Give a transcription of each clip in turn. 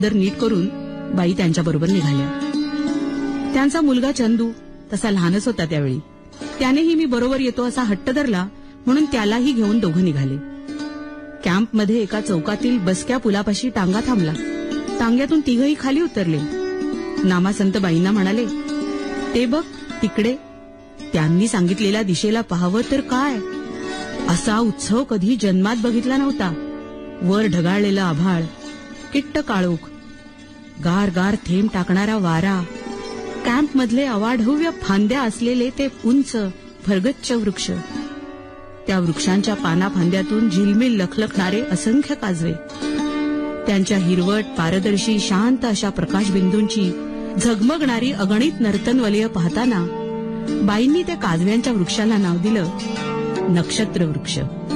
दर नीट करून बाई त्यांच्याबरोबर निघाल्या. त्यांचा मुलगा चंदू तसा लहानच होता त्यावेळी. त्यानेही मी बरोबर येतो असा हट्ट धरला म्हणून त्यालाही घेऊन दोघं निघाले. कॅम्पमध्ये एका चौकातील बसक्या पुलापाशी टांगा थांबला. टांग्यातून तिघही खाली उतरले. नामासंत बाईंना म्हणाले, ते बघ तिकडे. त्यांनी सांगितलेल्या दिशेला पाहावं तर काय, असा उत्सव कधी जन्मात बघितला नव्हता. वर ढगाळलेलं आभाळ, किट्ट काळोख, गार गार थेंब टाकणारा वारा, कॅम्पमधले अवाढव्य फांद्या असलेले ते उंच भरगच्च वृक्ष, त्या वृक्षांच्या पानाफांद्यातून झिलमिल लखलखणारे असंख्य काजवे, त्यांच्या हिरवट पारदर्शी शांत अशा प्रकाशबिंदूंची झगमगणारी अगणित नर्तनवलय पाहताना बाईंनी त्या काजव्यांच्या वृक्षाला नाव दिलं नक्षत्र वृक्ष.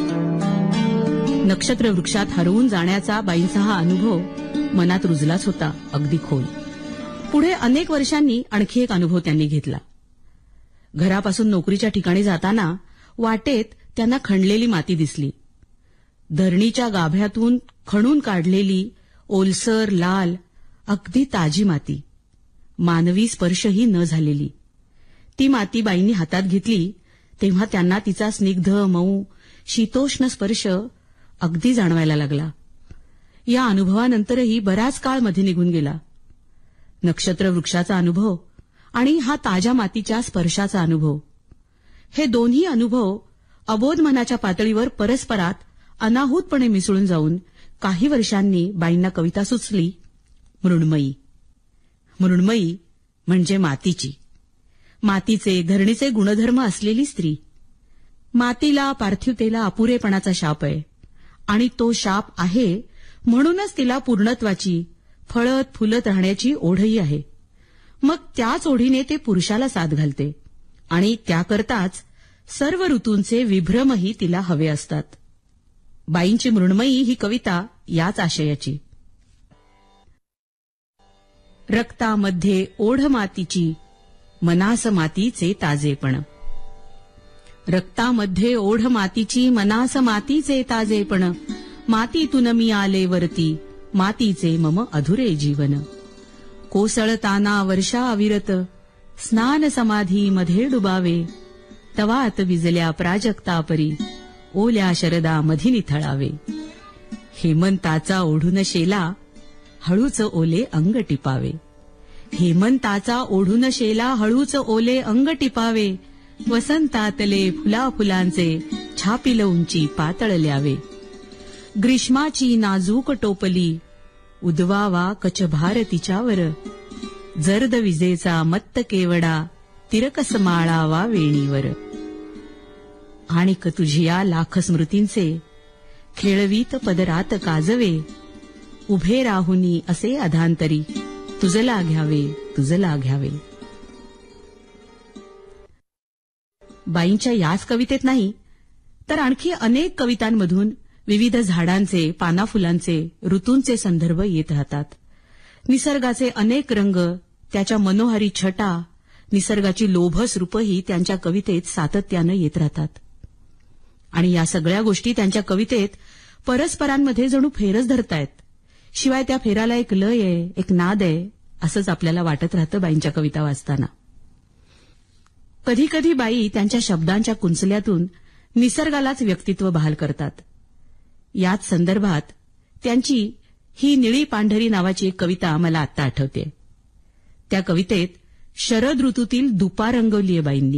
नक्षत्र वृक्षात हरवून जाण्याचा बाईंचा हा अनुभव मनात रुजलाच होता अगदी खोल. पुढे अनेक वर्षांनी आणखी एक अनुभव त्यांनी घेतला. घरापासून नोकरीच्या ठिकाणी जाताना वाटेत त्यांना खणलेली माती दिसली. धरणीच्या गाभ्यातून खणून काढलेली ओलसर लाल अगदी ताजी माती, मानवी स्पर्शही न झालेली. ती माती बाईंनी हातात घेतली तेव्हा त्यांना तिचा स्निग्ध मऊ शीतोष्ण स्पर्श अगदी जाणवायला लागला. या अनुभवानंतरही बराच काळ मध्ये निघून गेला. नक्षत्र वृक्षाचा अनुभव आणि हा ताज्या मातीच्या स्पर्शाचा अनुभव, हे दोन्ही अनुभव अबोध मनाच्या पातळीवर परस्परात अनाहूतपणे मिसळून जाऊन काही वर्षांनी बाईंना कविता सुचली, मृण्मयी. मृण्मयी म्हणजे मातीची, मातीचे धरणीचे गुणधर्म असलेली स्त्री. मातीला पार्थिवतेला अपुरेपणाचा शाप आहे आणि तो शाप आहे म्हणूनच तिला पूर्णत्वाची फळत फुलत राहण्याची ओढही आहे. मग त्याच ओढीने ते पुरुषाला साथ घालते आणि त्याकरताच सर्व ऋतूंचे विभ्रमही तिला हवे असतात. बाईंची मृण्मयी ही कविता याच आशयाची. रक्तामध्ये ओढ मातीची, मनास मातीचे ताजेपण. रक्तामध्ये ओढ मातीची, मनास मातीचे ताजेपण. मातीतून मी आले वरती, मातीचे मम अधुरे जीवन. कोसळताना वर्षा अविरत, स्नान समाधी मध्ये डुबावे. तवात विजल्या प्राजक्ता परी, ओल्या शरदा मधी निथळावे. हेमंताचा ओढून शेला, हळूच ओले अंग टिपावे. हेमंताचा ओढून शेला, हळूच ओले अंग टिपावे. वसंतातले फुला फुलांचे, छापिल उंची पातळ ल्यावे. ग्रीष्माची नाजूक टोपली, उद्वावा कचभार तिच्यावर. जर्द विजेचा मत्त केवडा, तिरकस माळावा वेणीवर. आणिक तुझिया लाख स्मृतींचे, खेळवीत पदरात काजवे. उभे राहुनी असे अधांतरी, तुझला घ्यावे तुझला घ्यावे. बाईंच्या याच कवितेत नाही तर आणखी अनेक कवितांमधून विविध झाडांचे, पानाफुलांचे, ऋतूंचे संदर्भ येत राहतात. निसर्गाचे अनेक रंग, त्याच्या मनोहारी छटा, निसर्गाची लोभस रूपही त्यांच्या कवितेत सातत्यानं येत राहतात. आणि या सगळ्या गोष्टी त्यांच्या कवितेत परस्परांमध्ये जणू फेरच धरतायत. शिवाय त्या फेराला एक लय आहे, एक नाद आहे, असंच आपल्याला वाटत राहतं बाईंच्या कविता वाचताना. कधी कधी बाई त्यांच्या शब्दांच्या कुंचल्यातून निसर्गालाच व्यक्तित्व बहाल करतात. याच संदर्भात त्यांची ही निळी पांढरी नावाची एक कविता मला आत्ता आठवते. त्या कवितेत शरद ऋतूतील दुपार रंगवलीये बाईंनी.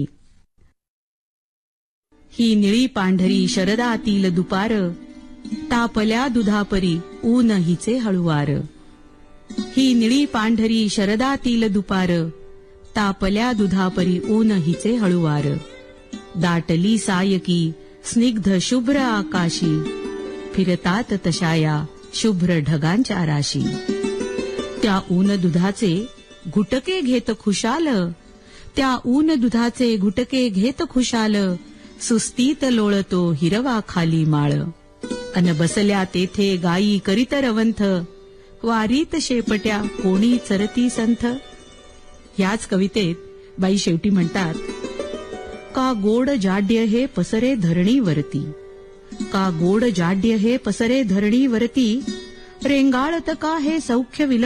ही निळी पांढरी शरदातील दुपार, तापल्या दुधापरी ऊन हिचे हळुवार. ही निळी पांढरी शरदातील दुपार, तापल्या दुधापरी ऊन हिचे हळुवार. दाटली सायकी स्निग्ध शुभ्र आकाशी, फिरतात तशाया शुभ्र ढगांच्या राशी. त्या ऊन दुधाचे घुटके घेत खुशाल, त्या ऊन दुधाचे घुटके घेत खुशाल. सुस्तीत लोळतो हिरवा खाली माळ. अन बसल्या तेथे गायी करीत रवंथ, वारीत शेपट्या कोणी चरती संथ. याच कवितेत बाई शेवटी म्हणतात, का गोड जाड्य हे पसरे धरणीवरती. का गोड जाड्य हे पसरे धरणीवरती. रेंगाळत का हे सौख्य